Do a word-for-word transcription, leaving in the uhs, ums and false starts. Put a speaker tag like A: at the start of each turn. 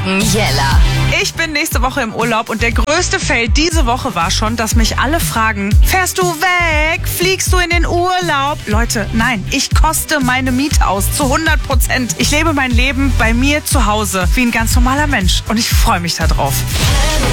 A: Jella.
B: Ich bin nächste Woche im Urlaub und der größte Fail diese Woche war schon, dass mich alle fragen, fährst du weg? Fliegst du in den Urlaub? Leute, nein, ich koste meine Miete aus zu hundert Prozent. Ich lebe mein Leben bei mir zu Hause wie ein ganz normaler Mensch und ich freue mich da drauf.